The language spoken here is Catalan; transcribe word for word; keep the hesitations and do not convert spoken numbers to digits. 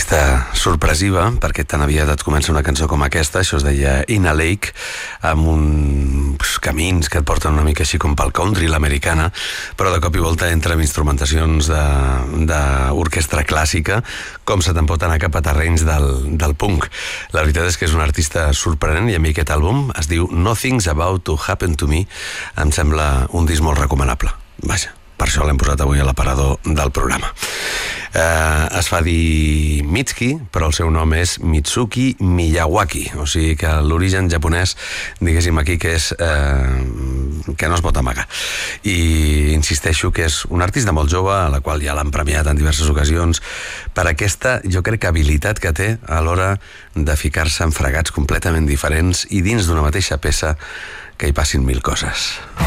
artista sorpresiva, perquè tan aviat et comença una cançó com aquesta. Això es deia In a Lake, amb uns camins que et porten una mica així com pel country, l'americana, però de cop i volta entra amb instrumentacions d'orquestra clàssica, com se te'n pot anar cap a terrenys del, del punk. La veritat és que és un artista sorprenent, i a mi aquest àlbum es diu Nothing's About to Happen to Me. Em sembla un disc molt recomanable. Vaja, per això l'hem posat avui a l'aparador del programa. Eh, es fa dir Mitski, però el seu nom és Mitsuki Miyawaki, o sigui que l'origen japonès, diguéssim aquí, que és eh, que no es pot amagar. I insisteixo que és un artista molt jove, a la qual ja l'han premiat en diverses ocasions per aquesta, jo crec, habilitat que té a l'hora de ficar-se en fregats completament diferents i dins d'una mateixa peça que hi passin mil coses.